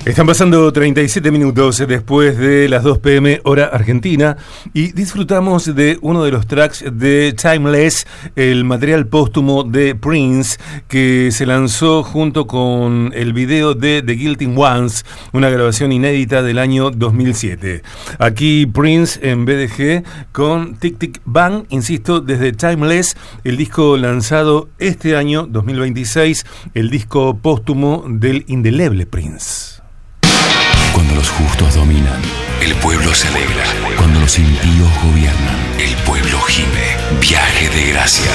Están pasando 37 minutos después de las 2 p.m. hora argentina y disfrutamos de uno de los tracks de Timeless, el material póstumo de Prince, que se lanzó junto con el video de The Guilty Ones, una grabación inédita del año 2007. Aquí Prince en BDG con Tic Tic Bang, insisto, desde Timeless, el disco lanzado este año 2026, el disco póstumo del indeleble Prince. Cuando los justos dominan, el pueblo se alegra. Cuando los impíos gobiernan, el pueblo gime. Viaje de gracia.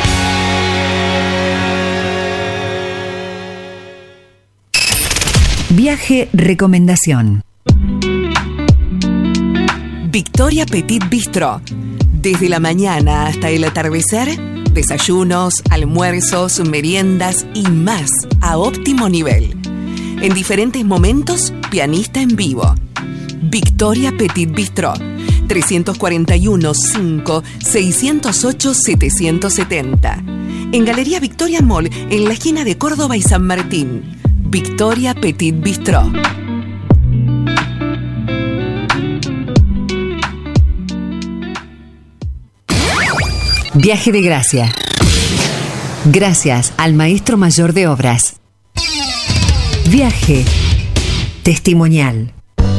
Viaje recomendación. Victoria Petit Bistro. Desde la mañana hasta el atardecer, desayunos, almuerzos, meriendas y más a óptimo nivel. En diferentes momentos, pianista en vivo. Victoria Petit Bistro. 341 5 608 770. En Galería Victoria Mall, en la esquina de Córdoba y San Martín. Victoria Petit Bistro. Viaje de gracia. Gracias al maestro mayor de obras. Viaje testimonial.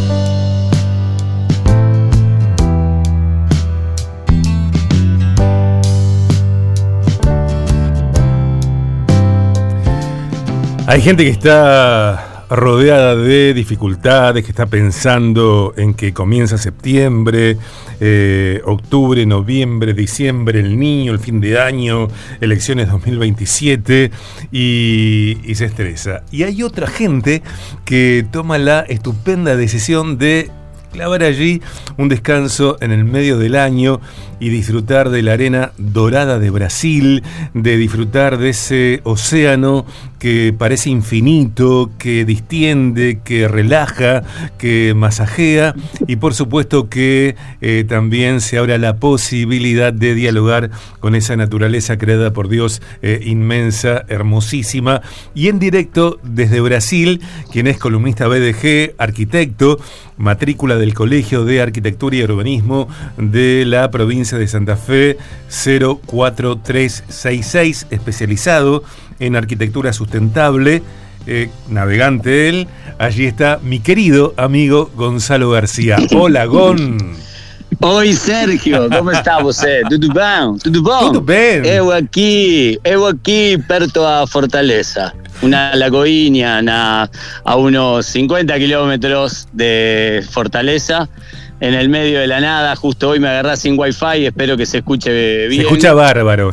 Hay gente que está rodeada de dificultades, que está pensando en que comienza septiembre, octubre, noviembre, diciembre, el niño, el fin de año, elecciones 2027 y se estresa. Y hay otra gente que toma la estupenda decisión de clavar allí un descanso en el medio del año y disfrutar de la arena dorada de Brasil, de disfrutar de ese océano que parece infinito, que distiende, que relaja, que masajea y por supuesto que también se abre la posibilidad de dialogar con esa naturaleza creada por Dios, inmensa, hermosísima, y en directo desde Brasil, quien es columnista BDG, arquitecto, matrícula del Colegio de Arquitectura y Urbanismo de la provincia de Santa Fe 04366, especializado en arquitectura sustentable, navegante él. Allí está mi querido amigo Gonzalo García. Hola, Gon. Oi, Sérgio, como está você? Tudo bem? Tudo bom? Tudo bem. Eu aqui perto a Fortaleza, una lagoinha a unos 50 kilómetros de Fortaleza, en el medio de la nada. Justo hoy me agarré sin wifi, espero que se escuche bien. Se escucha bárbaro.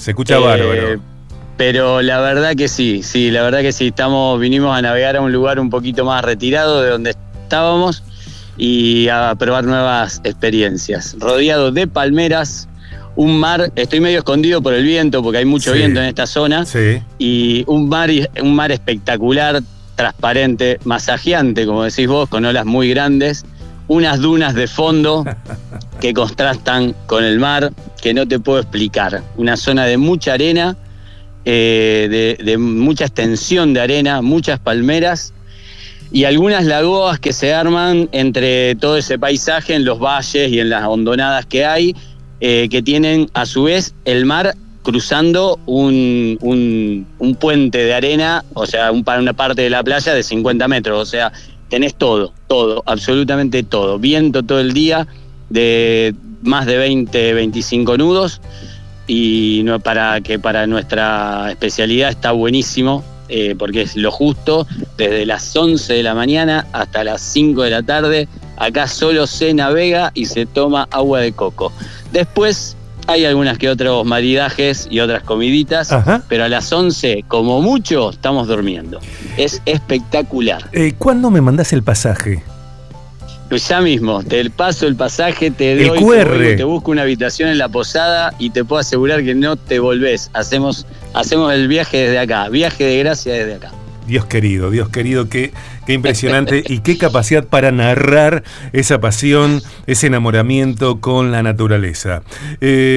Pero la verdad que sí, vinimos a navegar a un lugar un poquito más retirado de donde estábamos y a probar nuevas experiencias. Rodeado de palmeras, un mar, estoy medio escondido por el viento porque hay mucho viento en esta zona, y un mar espectacular, transparente, masajeante, como decís vos, con olas muy grandes, unas dunas de fondo que contrastan con el mar, que no te puedo explicar. Una zona de mucha arena, de mucha extensión de arena, muchas palmeras y algunas lagoas que se arman entre todo ese paisaje en los valles y en las hondonadas que hay, que tienen a su vez el mar cruzando un puente de arena, o sea, una parte de la playa de 50 metros, o sea, tenés todo, absolutamente todo, viento todo el día, de más de 25 nudos, y para nuestra especialidad está buenísimo, porque es lo justo, desde las 11 de la mañana hasta las 5 de la tarde, acá solo se navega y se toma agua de coco. Después hay algunas que otros maridajes y otras comiditas, pero a las 11, como mucho, estamos durmiendo. Es espectacular. ¿Cuándo me mandás el pasaje? Pues ya mismo, te paso el pasaje, te doy el QR. Te busco una habitación en la posada y te puedo asegurar que no te volvés. Hacemos el viaje desde acá, viaje de gracia desde acá. Dios querido, qué impresionante y qué capacidad para narrar esa pasión, ese enamoramiento con la naturaleza.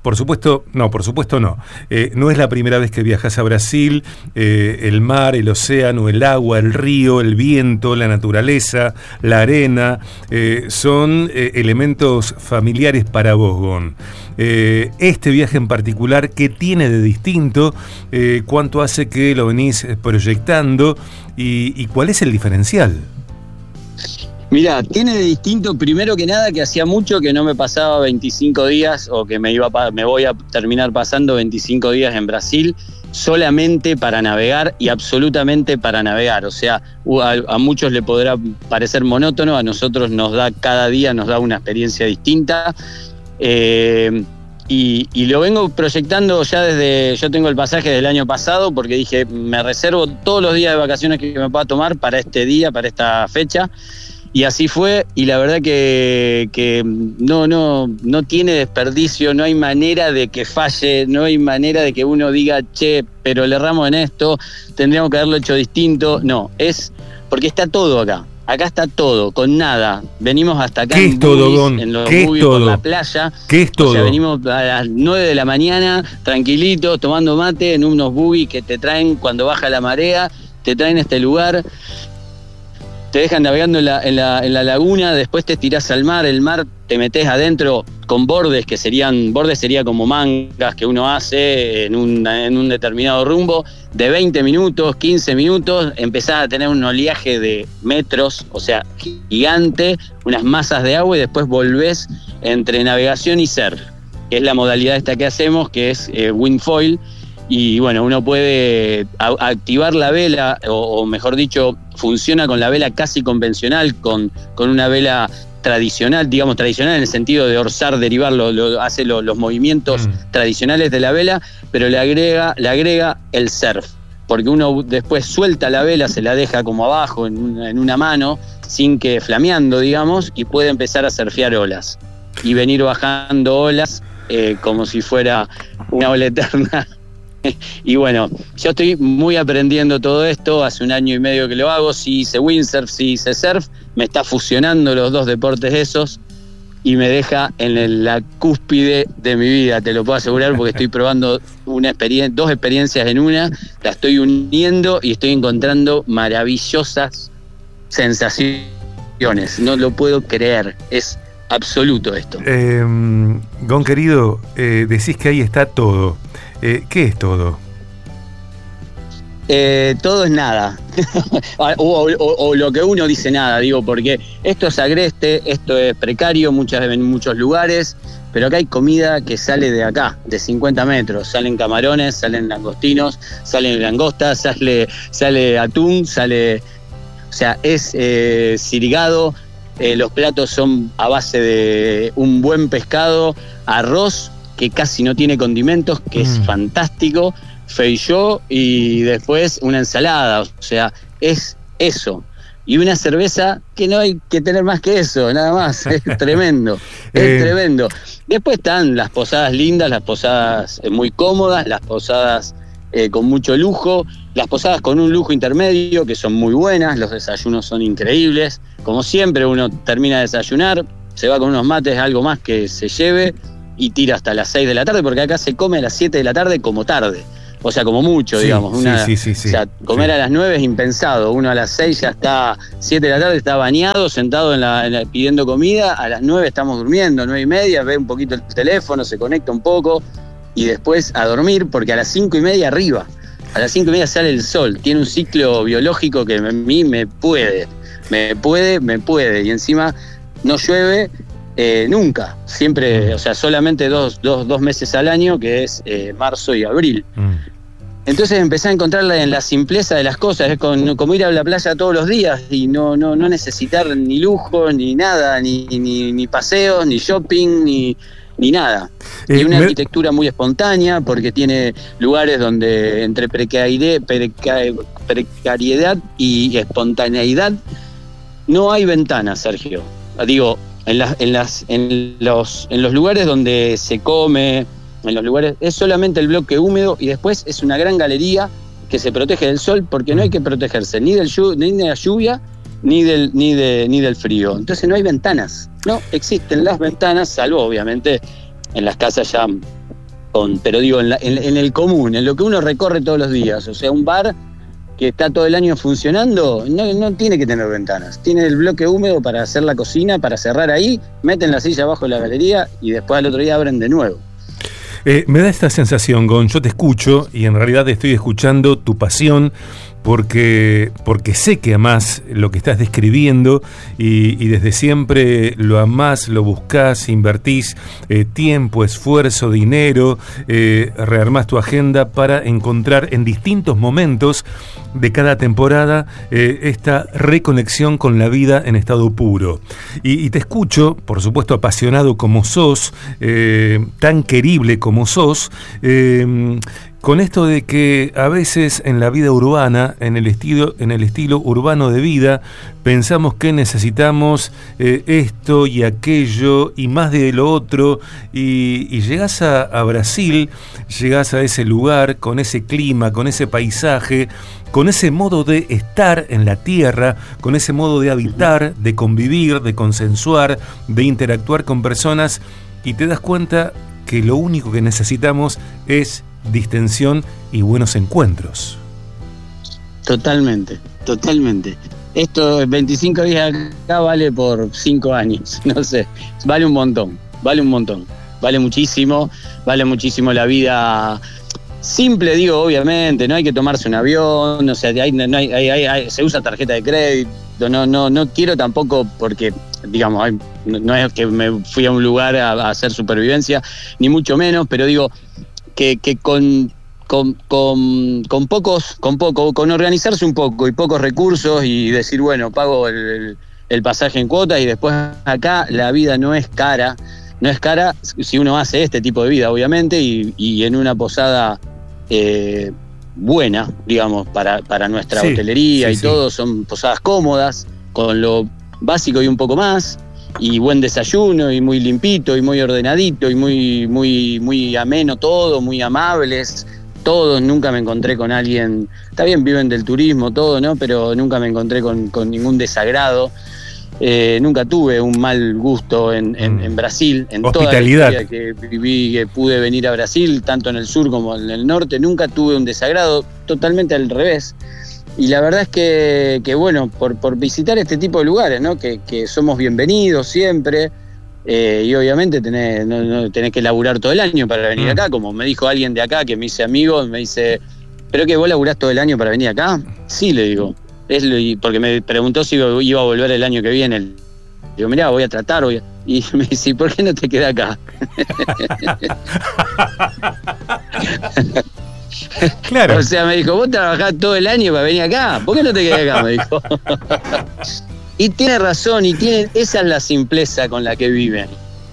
Por supuesto no. No es la primera vez que viajas a Brasil. El mar, el océano, el agua, el río, el viento, la naturaleza, la arena, son elementos familiares para vos, Gon. Este viaje en particular, ¿qué tiene de distinto? ¿Cuánto hace que lo venís proyectando? ¿Y cuál es el diferencial? Mirá, tiene de distinto, primero que nada, que hacía mucho que no me pasaba 25 días o que me voy a terminar pasando 25 días en Brasil solamente para navegar y absolutamente para navegar. O sea, a muchos le podrá parecer monótono, a nosotros cada día nos da una experiencia distinta. Y lo vengo proyectando yo tengo el pasaje del año pasado porque dije, me reservo todos los días de vacaciones que me pueda tomar para este día, para esta fecha. Y así fue, y la verdad que no tiene desperdicio, no hay manera de que falle, no hay manera de que uno diga, che, pero le erramos en esto, tendríamos que haberlo hecho distinto. No, es porque está todo acá. Acá está todo, con nada. Venimos hasta acá en buggies, en los buggies por la playa. ¿Qué es todo? O sea, venimos a las 9 de la mañana, tranquilitos, tomando mate, en unos buggies que te traen cuando baja la marea, te traen a este lugar. Te dejan navegando en la laguna, después te tirás al mar, el mar te metés adentro con bordes, bordes sería como mangas que uno hace en un determinado rumbo, de 20 minutos, 15 minutos, empezás a tener un oleaje de metros, o sea, gigante, unas masas de agua y después volvés entre navegación y surf, que es la modalidad esta que hacemos, que es windfoil. Y bueno, uno puede activar la vela, o mejor dicho, funciona con la vela casi convencional, con una vela tradicional, digamos tradicional en el sentido de orzar, derivar, hace los movimientos tradicionales de la vela, pero le agrega el surf, porque uno después suelta la vela, se la deja como abajo en una mano, sin que flameando, digamos, y puede empezar a surfear olas y venir bajando olas como si fuera una ola eterna. Y bueno, yo estoy muy aprendiendo todo esto, hace 1 año y medio que lo hago, sí hice windsurf, sí hice surf, me está fusionando los dos deportes esos y me deja en la cúspide de mi vida, te lo puedo asegurar, porque estoy probando dos experiencias en una, la estoy uniendo y estoy encontrando maravillosas sensaciones, no lo puedo creer, es absoluto esto. Gon querido, decís que ahí está todo. ¿Qué es todo? Todo es nada. o lo que uno dice nada, digo, porque esto es agreste, esto es precario en muchos lugares, pero acá hay comida que sale de acá, de 50 metros. Salen camarones, salen langostinos, salen langostas, sale atún, o sea, es sirigado. Los platos son a base de un buen pescado, arroz que casi no tiene condimentos, que es fantástico, feijoa y después una ensalada, o sea, es eso. Y una cerveza que no hay que tener más que eso, nada más, es tremendo, es tremendo. Después están las posadas lindas, las posadas muy cómodas, las posadas con mucho lujo, las posadas con un lujo intermedio, que son muy buenas, los desayunos son increíbles. Como siempre, uno termina de desayunar, se va con unos mates, algo más que se lleve, y tira hasta las 6 de la tarde, porque acá se come a las 7 de la tarde como tarde. O sea, como mucho, digamos. Sí. O sea, comer a las 9 es impensado. Uno a las 6 ya está, 7 de la tarde está bañado, sentado pidiendo comida. A las 9 estamos durmiendo, 9 y media, ve un poquito el teléfono, se conecta un poco y después a dormir, porque a las 5 y media arriba. A las 5 y media sale el sol. Tiene un ciclo biológico que a mí me puede. Y encima no llueve nunca. Siempre, o sea, solamente dos meses al año, que es marzo y abril. Entonces empecé a encontrarla en la simpleza de las cosas, es como ir a la playa todos los días y no necesitar ni lujo, ni nada, ni paseos, ni shopping, ni nada. Y una arquitectura muy espontánea, porque tiene lugares donde entre precariedad y espontaneidad no hay ventanas, Sergio. Digo, en los lugares donde se come, en los lugares, es solamente el bloque húmedo y después es una gran galería que se protege del sol, porque no hay que protegerse ni de la lluvia ni del frío. Entonces no hay ventanas, no existen las ventanas, salvo obviamente en las casas ya pero digo, en el común, en lo que uno recorre todos los días. O sea, un bar que está todo el año funcionando, no tiene que tener ventanas. Tiene el bloque húmedo para hacer la cocina, para cerrar ahí, meten la silla abajo de la galería y después al otro día abren de nuevo. Me da esta sensación, Gon, yo te escucho y en realidad estoy escuchando tu pasión porque sé que amás lo que estás describiendo y desde siempre lo amás, lo buscás, invertís tiempo, esfuerzo, dinero, rearmás tu agenda para encontrar en distintos momentos de cada temporada esta reconexión con la vida en estado puro. Y te escucho, por supuesto, apasionado como sos, tan querible como sos, con esto de que a veces en la vida urbana, en el estilo urbano de vida, pensamos que necesitamos esto y aquello y más de lo otro, y llegás a Brasil, llegás a ese lugar con ese clima, con ese paisaje, con ese modo de estar en la tierra, con ese modo de habitar, de convivir, de consensuar, de interactuar con personas, y te das cuenta que lo único que necesitamos es distensión y buenos encuentros. Totalmente. Esto 25 días acá vale por 5 años, no sé, vale un montón, vale muchísimo la vida simple, digo, obviamente, no hay que tomarse un avión, o sea, se usa tarjeta de crédito, no quiero tampoco porque, digamos, no es que me fui a un lugar a hacer supervivencia, ni mucho menos, pero digo, que con organizarse un poco y pocos recursos y decir, bueno, pago el pasaje en cuotas y después acá la vida no es cara si uno hace este tipo de vida, obviamente, y en una posada buena, digamos, para nuestra hotelería y todo, son posadas cómodas, con lo básico y un poco más, y buen desayuno y muy limpito y muy ordenadito y muy ameno todo, muy amables todos. Nunca me encontré con alguien, está bien, viven del turismo todo, ¿no? Pero nunca me encontré con ningún desagrado. Nunca tuve un mal gusto en Brasil, en hospitalidad. Toda la historia que viví, que pude venir a Brasil, tanto en el sur como en el norte, nunca tuve un desagrado, totalmente al revés. Y la verdad es que bueno, por visitar este tipo de lugares, ¿no? Que somos bienvenidos siempre, y obviamente tenés que laburar todo el año para venir acá, como me dijo alguien de acá que me hice amigo, me dice, ¿pero que vos laburás todo el año para venir acá? Sí, le digo, porque me preguntó si iba a volver el año que viene. Digo, mirá, voy a tratar, y me dice, ¿por qué no te quedás acá? Claro. O sea, me dijo, vos trabajás todo el año para venir acá, ¿por qué no te quedás acá? Me dijo. Y tiene razón, esa es la simpleza con la que viven.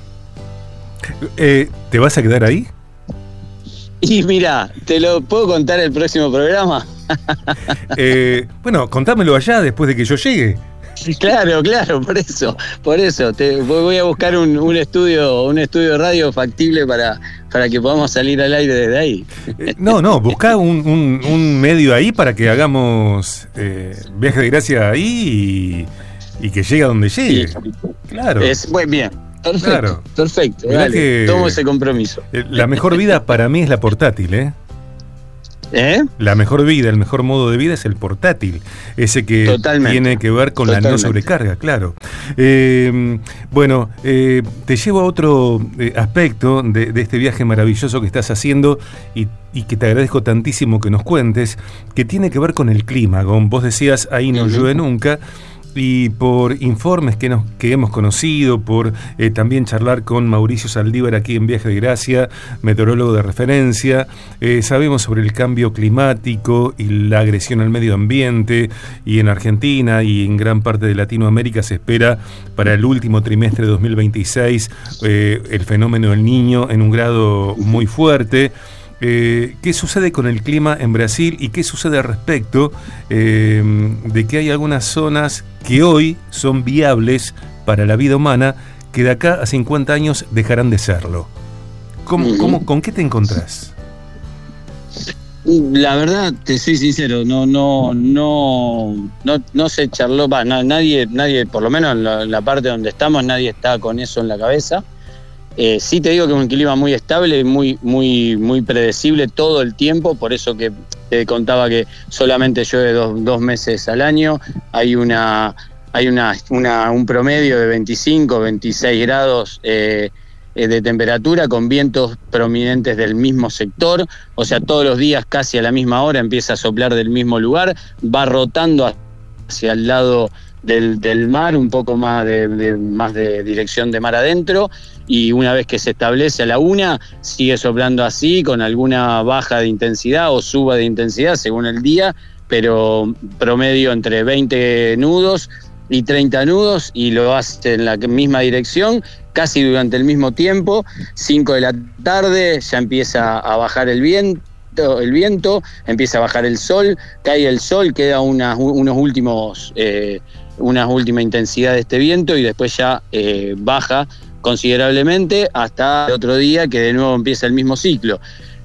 ¿Te vas a quedar ahí? Y mirá, ¿te lo puedo contar el próximo programa? Bueno, contámelo allá después de que yo llegue. Claro, por eso voy a buscar un estudio de radio factible para que podamos salir al aire desde ahí. No, buscá un medio ahí para que hagamos Viaje de Gracia ahí y que llegue a donde llegue. Sí. Claro. Muy bien. Perfecto, claro. Perfecto. Dale, tomo ese compromiso. La mejor vida para mí es la portátil, ¿eh? La mejor vida, el mejor modo de vida es el portátil, ese que tiene que ver con la no sobrecarga, claro. Bueno, te llevo a otro aspecto de este viaje maravilloso que estás haciendo y que te agradezco tantísimo que nos cuentes, que tiene que ver con el clima. Vos decías, ahí no llueve nunca. Y por informes que hemos conocido, por también charlar con Mauricio Saldívar aquí en Viaje de Gracia, meteorólogo de referencia, sabemos sobre el cambio climático y la agresión al medio ambiente, y en Argentina y en gran parte de Latinoamérica se espera para el último trimestre de 2026 el fenómeno del Niño en un grado muy fuerte. ¿Qué sucede con el clima en Brasil y qué sucede al respecto de que hay algunas zonas que hoy son viables para la vida humana que de acá a 50 años dejarán de serlo? ¿Con qué te encontrás? La verdad, te soy sincero, no se charló, nadie, por lo menos en la parte donde estamos, nadie está con eso en la cabeza. Sí te digo que es un clima muy estable, muy predecible todo el tiempo, por eso que te contaba que solamente llueve dos meses al año. Hay un promedio de 25, 26 grados de temperatura, con vientos prominentes del mismo sector, o sea, todos los días casi a la misma hora empieza a soplar del mismo lugar, va rotando hacia el lado del mar, un poco más de dirección de mar adentro, y una vez que se establece a la 1, sigue soplando así, con alguna baja de intensidad o suba de intensidad según el día, pero promedio entre 20 nudos y 30 nudos, y lo hace en la misma dirección, casi durante el mismo tiempo. 5 de la tarde ya empieza a bajar el viento, empieza a bajar el sol, cae el sol, queda una última intensidad de este viento, y después ya baja considerablemente hasta el otro día, que de nuevo empieza el mismo ciclo.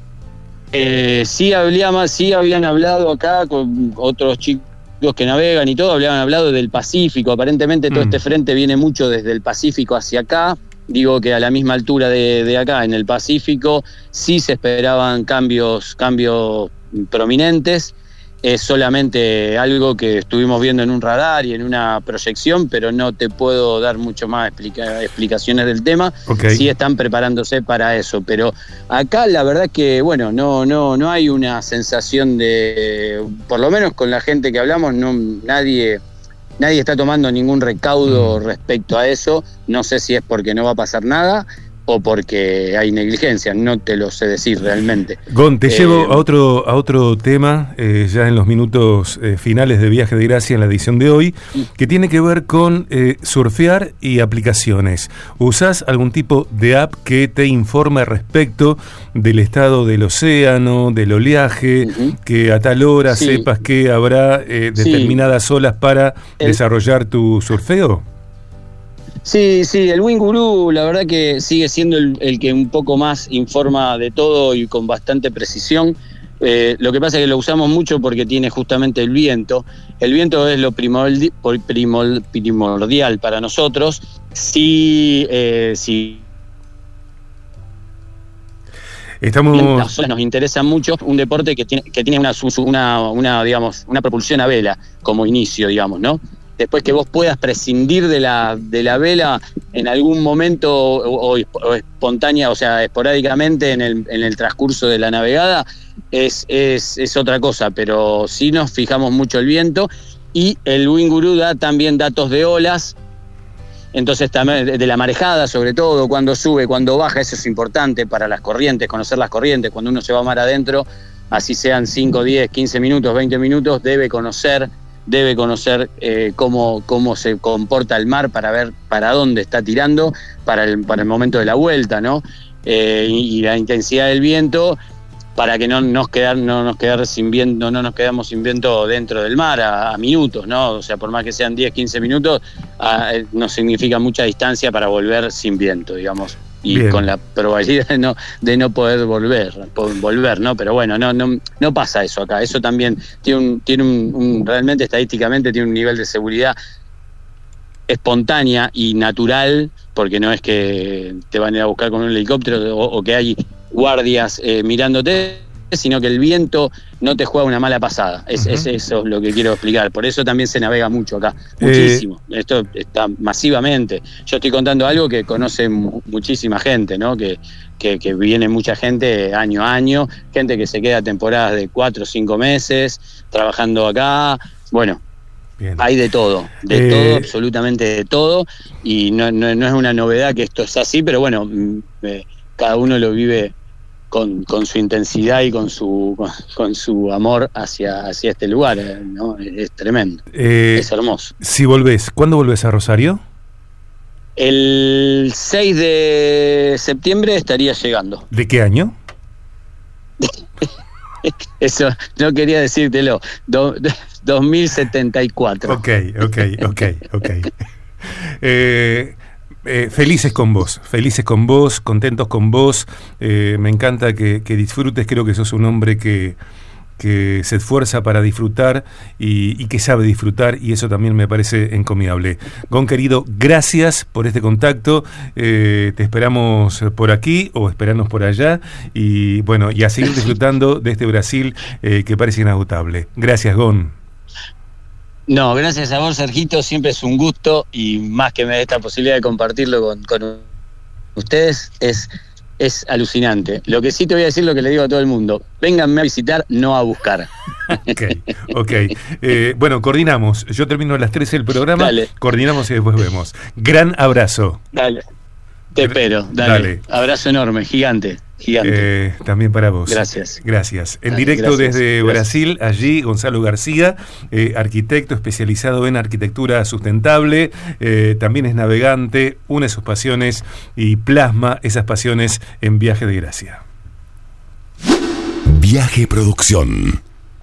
Sí habían hablado acá con otros chicos que navegan y todo, habían hablado del Pacífico. Aparentemente todo este frente viene mucho desde el Pacífico hacia acá. Digo que a la misma altura de acá, en el Pacífico, sí se esperaban cambios prominentes. Es solamente algo que estuvimos viendo en un radar y en una proyección, pero no te puedo dar mucho más explicaciones del tema. Okay. Sí están preparándose para eso, pero acá la verdad que, bueno, no hay una sensación de, por lo menos con la gente que hablamos, nadie está tomando ningún recaudo respecto a eso. No sé si es porque no va a pasar nada o porque hay negligencia, no te lo sé decir realmente. Gon, te llevo a otro tema, ya en los minutos finales de Viaje de Gracia en la edición de hoy, que tiene que ver con surfear y aplicaciones. ¿Usás algún tipo de app que te informe respecto del estado del océano, del oleaje, que a tal hora sepas que habrá determinadas olas para desarrollar tu surfeo? Sí, el Winguru la verdad que sigue siendo el que un poco más informa de todo y con bastante precisión. Lo que pasa es que lo usamos mucho porque tiene justamente el viento. El viento es lo primordial para nosotros. Sí. Nos interesa mucho un deporte que tiene una propulsión a vela como inicio, digamos, ¿no? Después que vos puedas prescindir de la vela en algún momento o espontánea, o sea, esporádicamente en el transcurso de la navegada, es otra cosa, pero sí nos fijamos mucho el viento, y el Winguru da también datos de olas, entonces también de la marejada, sobre todo, cuando sube, cuando baja. Eso es importante para las corrientes, conocer las corrientes. Cuando uno se va mar adentro, así sean 5, 10, 15 minutos, 20 minutos, debe conocer cómo se comporta el mar para ver para dónde está tirando para el momento de la vuelta, ¿no? Y la intensidad del viento, para que no nos quedamos sin viento dentro del mar a minutos, ¿no? O sea, por más que sean 10, 15 minutos, no significa mucha distancia para volver sin viento, digamos. Y bien, con la probabilidad de no poder volver, ¿no? Pero bueno, no pasa eso acá. Eso también tiene realmente estadísticamente tiene un nivel de seguridad espontánea y natural, porque no es que te van a ir a buscar con un helicóptero o que hay guardias mirándote, sino que el viento no te juega una mala pasada. Eso es lo que quiero explicar. Por eso también se navega mucho acá, muchísimo. Esto está masivamente. Yo estoy contando algo que conoce muchísima gente, ¿no? Que viene mucha gente año a año, gente que se queda temporadas de 4 o 5 meses trabajando acá. Bueno, bien, hay de todo, absolutamente de todo, y no es una novedad que esto es así, pero bueno, cada uno lo vive con su intensidad y con su amor hacia este lugar, ¿no? Es tremendo, es hermoso. Si volvés, ¿cuándo volvés a Rosario? El 6 de septiembre estaría llegando. ¿De qué año? Eso no quería decírtelo. 2074. Ok. Felices con vos, contentos con vos. Me encanta que disfrutes. Creo que sos un hombre que que se esfuerza para disfrutar y que sabe disfrutar, y eso también me parece encomiable. Gon, querido, gracias por este contacto. Te esperamos por aquí o esperarnos por allá, y bueno, y a seguir disfrutando de este Brasil que parece inagotable. Gracias, Gon. No, gracias a vos, Sergito, siempre es un gusto, y más que me dé esta posibilidad de compartirlo con ustedes, es alucinante. Lo que sí te voy a decir, lo que le digo a todo el mundo: vénganme a visitar, no a buscar. Ok. Bueno, coordinamos. Yo termino a las 13 el programa. Dale. Coordinamos y después vemos. Gran abrazo. Dale. Te espero. Dale. Abrazo enorme, gigante. También para vos. Gracias. En directo desde Brasil, allí Gonzalo García, arquitecto especializado en arquitectura sustentable, también es navegante, une sus pasiones y plasma esas pasiones en Viaje de Gracia. Viaje Producción.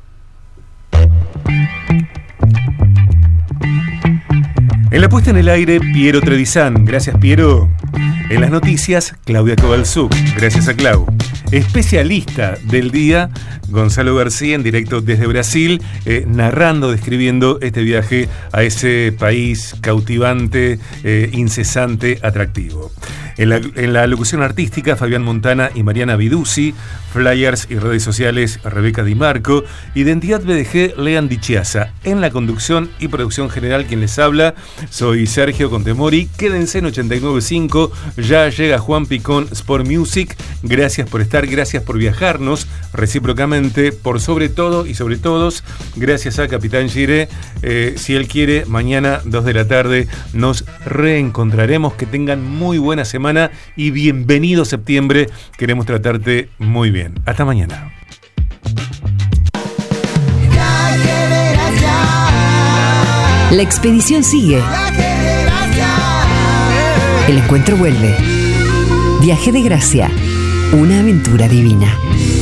En la puesta en el aire, Piero Trevisan. Gracias, Piero. En las noticias, Claudia Kovalzuk. Gracias a Clau. Especialista del día, Gonzalo García, en directo desde Brasil, narrando, describiendo este viaje a ese país cautivante, incesante, atractivo. En la locución artística, Fabián Montana y Mariana Viduzzi. Flyers y redes sociales, Rebeca Di Marco. Identidad BDG, Lean Dichiasa. En la conducción y producción general, quien les habla, soy Sergio Contemori. Quédense en 89.5. Ya llega Juan Picón, Sport Music. Gracias por estar, gracias por viajarnos recíprocamente, por sobre todo y sobre todos. Gracias a Capitán Gire. Si él quiere, mañana 2 de la tarde nos reencontraremos. Que tengan muy buena semana y bienvenido septiembre. Queremos tratarte muy bien. Hasta mañana. La expedición sigue. El encuentro vuelve. Viaje de Gracia. Una aventura divina.